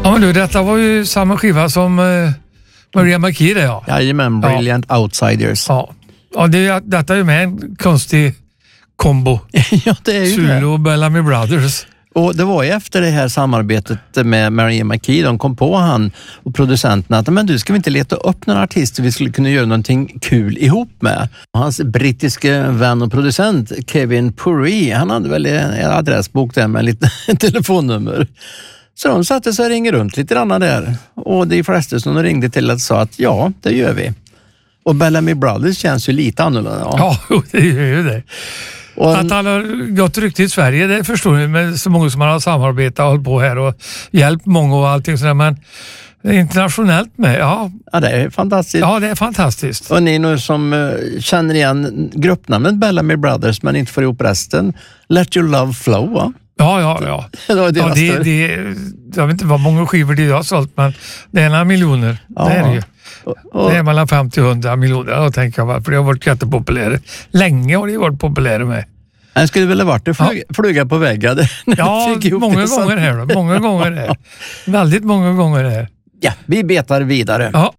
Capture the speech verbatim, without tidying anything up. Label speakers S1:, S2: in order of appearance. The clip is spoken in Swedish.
S1: Ja, men du, detta var ju samma skiva som uh, Maria McKee, det, ja.
S2: Jajamän, Brilliant ja. Outsiders.
S1: Ja, ja det, detta är ju med en konstig kombo.
S2: Ja, det är ju
S1: Zulu
S2: det.
S1: och Bellamy Brothers.
S2: Och det var ju efter det här samarbetet med Maria McKee, de kom på han och producenterna att men du, ska vi inte leta upp några artister vi skulle kunna göra någonting kul ihop med. Hans brittiska vän och producent Kevin Puri, han hade väl en adressbok där med lite telefonnummer. Så de satte sig och ringde runt lite grann där. Och de flesta som de ringde till att sa att ja, det gör vi. Och Bellamy Brothers känns ju lite annorlunda.
S1: Ja, ja det gör ju det. Och att han har gått rykte i Sverige, det förstår ni, med så många som han har samarbetat och hållit på här och hjälpt många och allting sådär, men internationellt med, ja.
S2: Ja, det är fantastiskt.
S1: Ja, det är fantastiskt.
S2: Och ni nu som uh, känner igen gruppnamnet Bellamy Brothers men inte får ihop resten, Let Your Love Flow, va?
S1: Ja, ja, ja.
S2: Det var
S1: ja det, det, jag vet inte vad många skivor det har sålt, men det är några miljoner. Ja. Det är det ju. Och, och, det är mellan femtio och hundra miljoner, då tänker jag, för det har varit jättepopulära. Länge har det varit populära med.
S2: Det skulle väl ha varit att flyga, ja. flyga på väggen.
S1: Ja, många gånger här då. Många gånger här. Väldigt många gånger här.
S2: Ja, vi betar vidare.
S1: Ja.